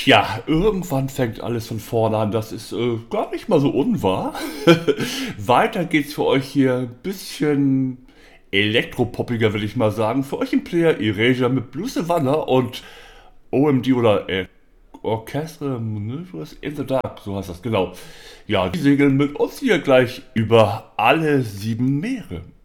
Tja, irgendwann fängt alles von vorne an. Das ist gar nicht mal so unwahr. Weiter geht's für euch hier ein bisschen elektropoppiger, will ich mal sagen. Für euch im Player Erasure mit Blue Savannah und OMD oder Orchestra Maneuvers in the Dark, so heißt das genau. Ja, die segeln mit uns hier gleich über alle sieben Meere.